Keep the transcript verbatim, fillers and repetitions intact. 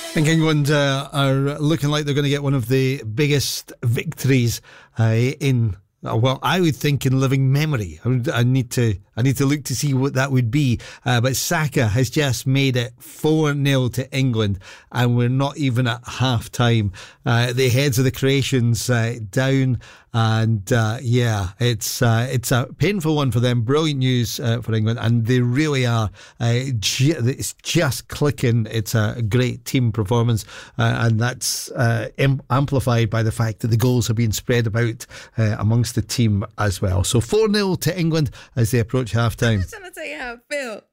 I think England uh, are looking like they're going to get one of the biggest victories uh, in, uh, well, I would think in living memory. I, would, I need to I need to look to see what that would be. Uh, but Saka has just made it four nil to England, and we're not even at half time. Uh, the heads of the Croatians uh, down. And uh, yeah, it's uh, it's a painful one for them. Brilliant news uh, for England, and they really are. Uh, ju- it's just clicking. It's a great team performance, uh, and that's uh, im- amplified by the fact that the goals have been spread about uh, amongst the team as well. So four nil to England as they approach half time. I'm just trying to tell you how I feel.